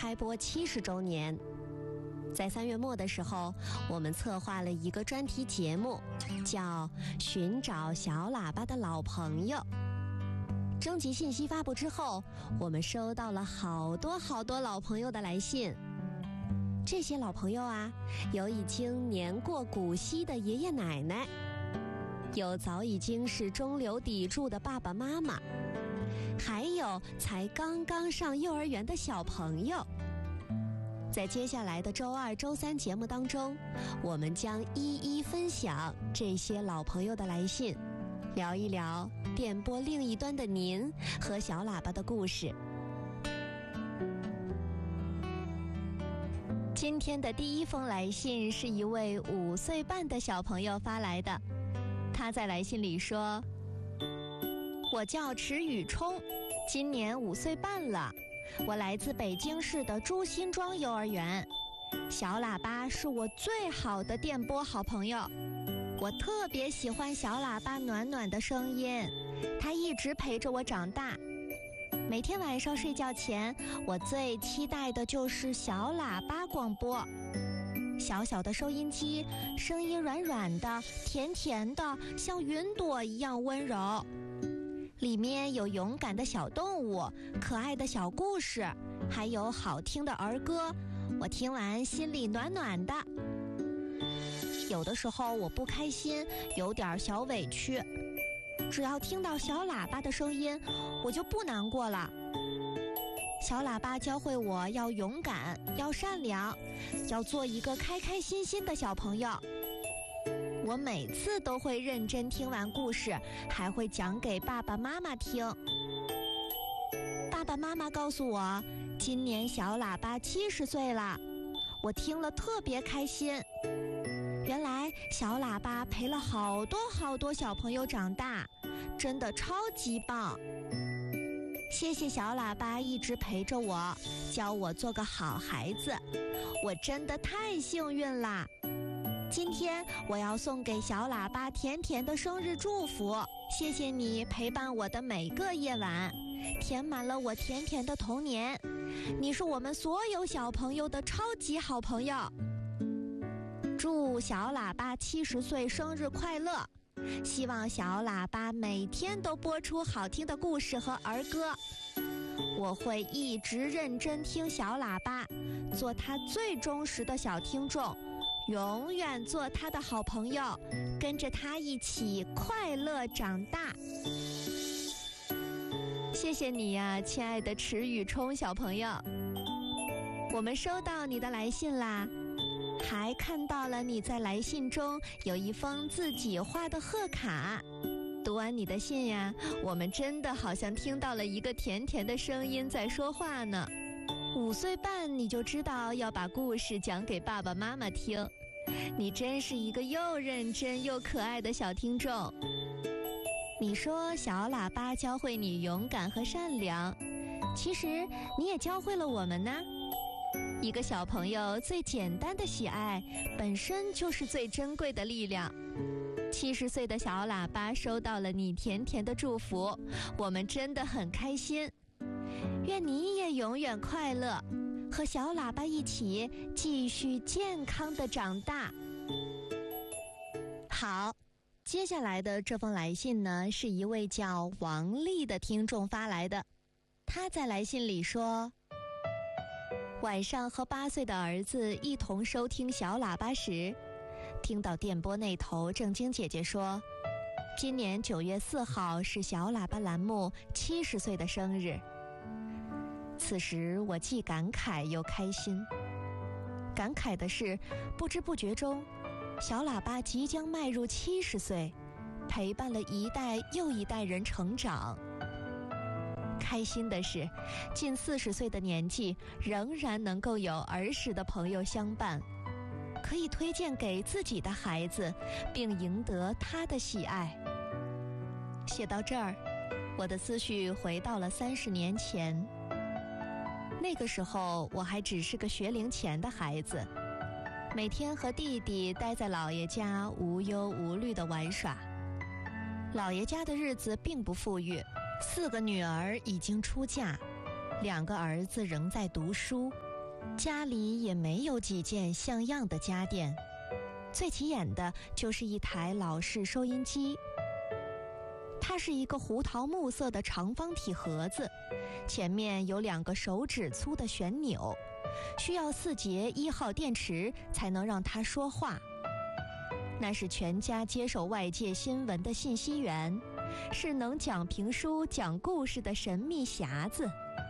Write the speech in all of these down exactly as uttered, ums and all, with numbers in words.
开播七十周年。在三月末的时候，我们策划了一个专题节目，叫《寻找小喇叭的老朋友》。征集信息发布之后，我们收到了好多好多老朋友的来信。这些老朋友啊，有已经年过古稀的爷爷奶奶，有早已经是中流砥柱的爸爸妈妈，还有才刚刚上幼儿园的小朋友。在接下来的周二、周三节目当中，我们将一一分享这些老朋友的来信，聊一聊电波另一端的您和小喇叭的故事。今天的第一封来信是一位五岁半的小朋友发来的，他在来信里说：我叫池宇冲，今年五岁半了，我来自北京市的朱辛庄幼儿园。小喇叭是我最好的电波好朋友，我特别喜欢小喇叭暖暖的声音，它一直陪着我长大。每天晚上睡觉前，我最期待的就是小喇叭广播。小小的收音机，声音软软的，甜甜的，像云朵一样温柔。里面有勇敢的小动物，可爱的小故事，还有好听的儿歌，我听完心里暖暖的。有的时候我不开心，有点小委屈，只要听到小喇叭的声音，我就不难过了。小喇叭教会我要勇敢，要善良，要做一个开开心心的小朋友。我每次都会认真听完故事，还会讲给爸爸妈妈听。爸爸妈妈告诉我，今年小喇叭七十岁了，我听了特别开心。原来小喇叭陪了好多好多小朋友长大，真的超级棒。谢谢小喇叭一直陪着我，教我做个好孩子，我真的太幸运啦。今天我要送给小喇叭甜甜的生日祝福，谢谢你陪伴我的每个夜晚，填满了我甜甜的童年，你是我们所有小朋友的超级好朋友。祝小喇叭七十岁生日快乐，希望小喇叭每天都播出好听的故事和儿歌，我会一直认真听小喇叭，做他最忠实的小听众，永远做他的好朋友，跟着他一起快乐长大。谢谢你呀，亲爱的池宇冲小朋友。我们收到你的来信啦，还看到了你在来信中有一封自己画的贺卡。读完你的信呀，我们真的好像听到了一个甜甜的声音在说话呢。五岁半你就知道要把故事讲给爸爸妈妈听，你真是一个又认真又可爱的小听众。你说小喇叭教会你勇敢和善良，其实你也教会了我们呢。一个小朋友最简单的喜爱，本身就是最珍贵的力量。七十岁的小喇叭收到了你甜甜的祝福，我们真的很开心。愿你也永远快乐，和小喇叭一起继续健康的长大。好，接下来的这封来信呢，是一位叫王丽的听众发来的。他在来信里说，晚上和八岁的儿子一同收听小喇叭时，听到电波那头正晶姐姐说，今年九月四号是小喇叭栏目七十岁的生日。此时我既感慨又开心。感慨的是，不知不觉中，小喇叭即将迈入七十岁，陪伴了一代又一代人成长。开心的是，近四十岁的年纪，仍然能够有儿时的朋友相伴，可以推荐给自己的孩子，并赢得他的喜爱。写到这儿，我的思绪回到了三十年前。那个时候我还只是个学龄前的孩子，每天和弟弟待在姥爷家无忧无虑地玩耍。姥爷家的日子并不富裕，四个女儿已经出嫁，两个儿子仍在读书， 家里也没有几件像样的家电，最起眼的就是一台老式收音机。它是一个胡桃木色的长方体盒子，前面有两个手指粗的旋钮，需要四节一号电池才能让它说话。那是全家接受外界新闻的信息源，是能讲评书、讲故事的神秘匣子。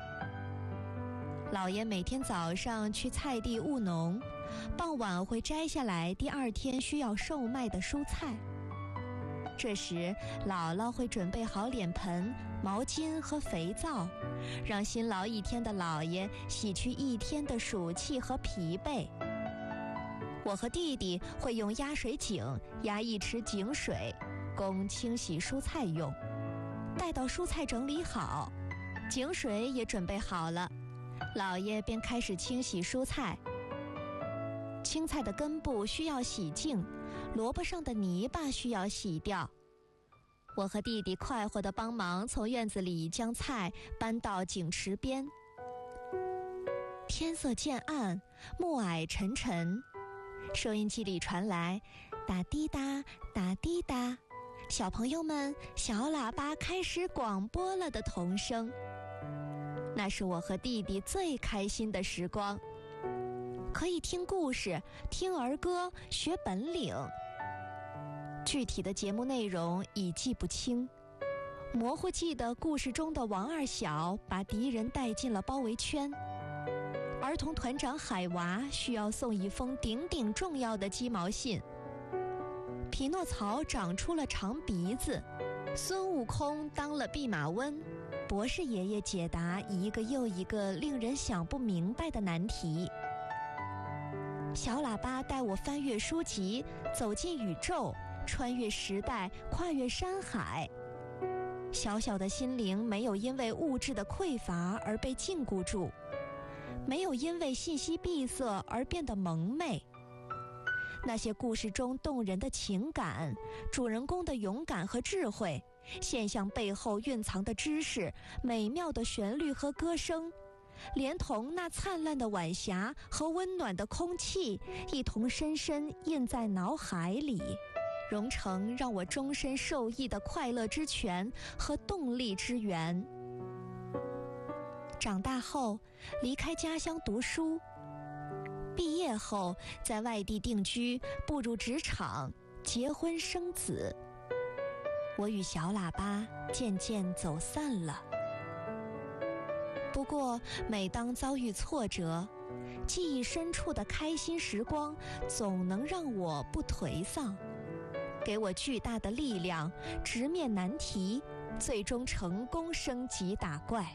老爷每天早上去菜地务农，傍晚会摘下来第二天需要售卖的蔬菜。这时，姥姥会准备好脸盆、毛巾和肥皂，让辛劳一天的姥爷洗去一天的暑气和疲惫。我和弟弟会用压水井压一池井水，供清洗蔬菜用。待到蔬菜整理好，井水也准备好了，姥爷便开始清洗蔬菜。青菜的根部需要洗净，萝卜上的泥巴需要洗掉。我和弟弟快活地帮忙从院子里将菜搬到井池边。天色渐暗，暮霭沉沉，收音机里传来打滴答打滴答，小朋友们，小喇叭开始广播了的童声。那是我和弟弟最开心的时光，可以听故事、听儿歌、学本领。具体的节目内容已记不清，模糊记得故事中的王二小把敌人带进了包围圈，儿童团长海娃需要送一封顶顶重要的鸡毛信，匹诺曹长出了长鼻子，孙悟空当了弼马温，博士爷爷解答一个又一个令人想不明白的难题。小喇叭带我翻阅书籍，走进宇宙，穿越时代，跨越山海。小小的心灵没有因为物质的匮乏而被禁锢住，没有因为信息闭塞而变得蒙昧。那些故事中动人的情感，主人公的勇敢和智慧，现象背后蕴藏的知识，美妙的旋律和歌声，连同那灿烂的晚霞和温暖的空气，一同深深印在脑海里，融成让我终身受益的快乐之泉和动力之源。长大后，离开家乡读书，毕业后在外地定居，步入职场，结婚生子，我与小喇叭渐渐走散了。不过每当遭遇挫折，记忆深处的开心时光总能让我不颓丧，给我巨大的力量，直面难题，最终成功升级打怪。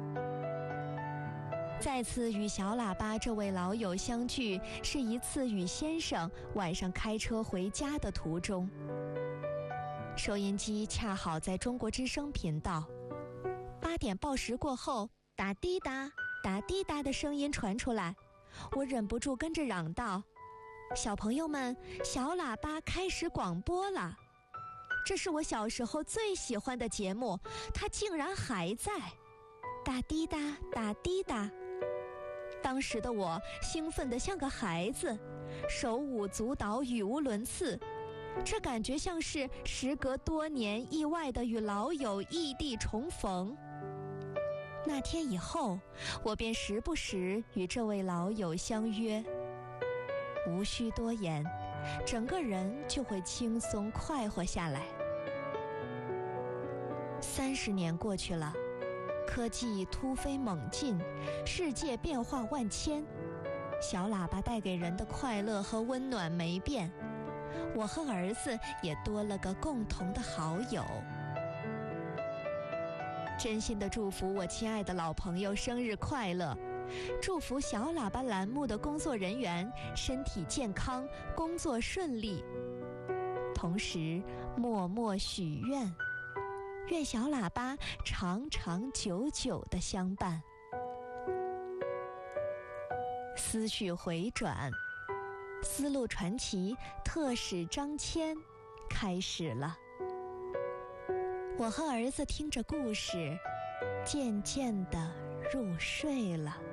再次与小喇叭这位老友相聚，是一次与先生晚上开车回家的途中。收音机恰好在中国之声频道，八点报时过后，打滴答打滴答的声音传出来，我忍不住跟着嚷道：小朋友们，小喇叭开始广播了。这是我小时候最喜欢的节目，它竟然还在。打滴答打滴答，当时的我兴奋得像个孩子，手舞足蹈，语无伦次。这感觉像是时隔多年意外地与老友异地重逢。那天以后，我便时不时与这位老友相约，无需多言，整个人就会轻松快活下来。三十年过去了，科技突飞猛进，世界变化万千，小喇叭带给人的快乐和温暖没变，我和儿子也多了个共同的好友。真心的祝福我亲爱的老朋友生日快乐，祝福小喇叭栏目的工作人员身体健康，工作顺利，同时默默许愿，愿小喇叭长长久久的相伴。思绪回转，丝路传奇特使张骞开始了。我和儿子听着故事，渐渐地入睡了。